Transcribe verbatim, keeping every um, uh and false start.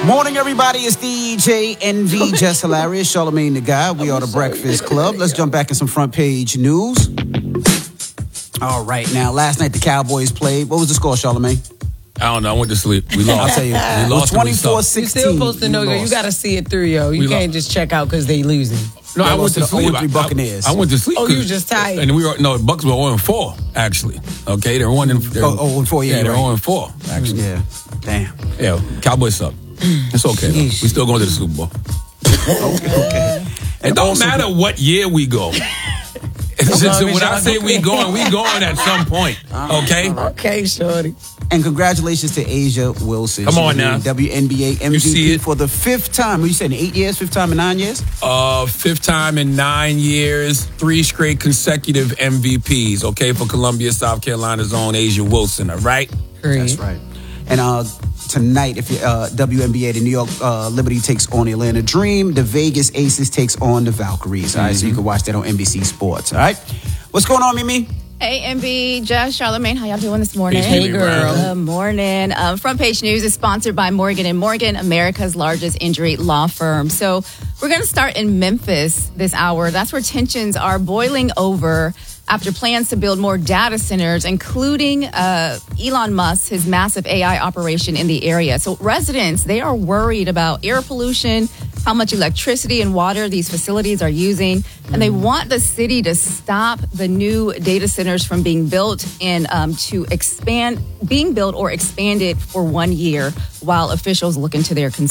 Morning, everybody. It's D J N V, Just Hilarious, Charlamagne the Guy. We are the Breakfast Club. Let's jump back in some front page news. All right, now, last night the Cowboys played. What was the score, Charlamagne? I don't know. I went to sleep. We lost. I'll tell you. We lost twenty-four sixteen. You're still supposed to know, yo. You got to see it through, yo. You We can't lost. just check out because they losing. No, I They went lost to to the sleep. oh three Buccaneers. I, I went to sleep. Oh, 'cause- you just tired. And we were no Bucks were zero and four actually. Okay, they're one and they're, Oh, oh and four, yeah, yeah, they're right. zero and four actually. Yeah. Damn. Yeah, Cowboys suck. It's okay. though. We still going to the Super Bowl. Okay. okay. It don't matter what year we go. It's just, long as when I y'all say go- we going, we going at some point. Okay. Okay, shorty. And congratulations to Asia Wilson. Come She on was named now. W N B A M V P see it? for the fifth time. What you said, in eight years, fifth time in nine years? Uh, fifth time in nine years, three straight consecutive M V Ps. Okay, for Columbia, South Carolina's own Asia Wilson. All right. That's right. And uh, tonight, if you uh, W N B A, the New York uh, Liberty takes on the Atlanta Dream. The Vegas Aces takes on the Valkyries. All right, so you can watch that on N B C Sports. All right. What's going on, Mimi? A M B, Jess, Charlamagne, how y'all doing this morning? Peace, Hey, Mimi, girl. Good morning. Um, Front Page News is sponsored by Morgan and Morgan, America's largest injury law firm. So we're going to start in Memphis this hour. That's where tensions are boiling over after plans to build more data centers, including uh, Elon Musk, his massive A I operation in the area. So residents, they are worried about air pollution, how much electricity and water these facilities are using, and they want the city to stop the new data centers from being built and um, to expand, being built or expanded for one year while officials look into their concerns.